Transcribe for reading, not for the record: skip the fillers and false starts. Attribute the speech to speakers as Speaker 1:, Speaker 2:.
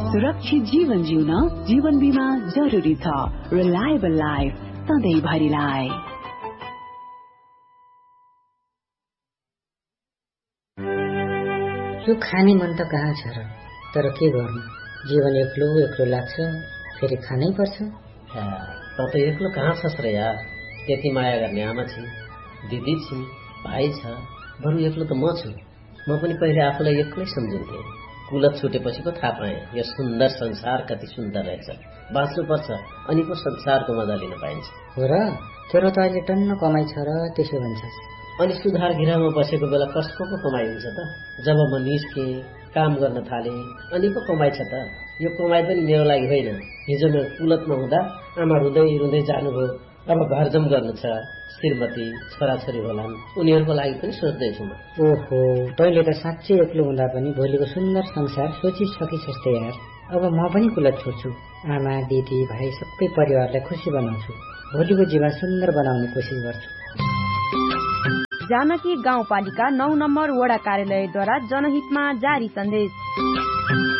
Speaker 1: सुरक्षित जीवन जिउन जीवन बीमा जरुरी छ। Reliable life सधैँभरिलाई।
Speaker 2: यो खाने मन त कहाँ छ र, तर के गर्नु, जीवन एक्लो एक्लो लाग्छ, फेरि खानै पर्छ।
Speaker 3: त एक्लो कहाँ छस् र यार, त्यति माया गर्ने आमा छिन्, दिदी छिन्, भाइ छ, बरु एक्लो त म छु। म पनि पहिले आफूलाई एक्लै सम्झिन्थे, कुलत छुटेपछि पो थाहा पाएँ यो सुन्दर संसार कति सुन्दर रहेछ। बाँच्नुपर्छ अनि पो संसारको मजा लिन पाइन्छ।
Speaker 2: हो र, तेरो त अहिले टन्न कमाइ छ र त्यसो भन्छस्।
Speaker 3: अनि सुधार घिरामा बसेको बेला कसको पो कमाइ हुन्छ त? जब म निस्केँ, काम गर्न थालेँ, अनि पो कमाइ छ त। यो कमाइ पनि मेरो लागि होइन। हिजो मेरो कुलतमा हुँदा आमा रुँदै रुँदै जानुभयो, अब घरजम गर्नु छ, श्रीमती छोराछोरी होलान्, उनीहरूको लागि पनि सोच्दैछु म।
Speaker 2: ओहो, तैँले त साँच्चै एक्लो हुँदा पनि भोलिको सुन्दर संसार सोचिसकिछस् त यार। अब म पनि कुलत छोड्छु, आमा दिदी भाइ सबै परिवारलाई खुसी बनाउँछु, भोलिको जीवन सुन्दर बनाउने कोसिस गर्छु।
Speaker 4: जानकी गाउँपालिका 9 नम्बर वडा कार्यालयद्वारा जनहितमा जारी सन्देश।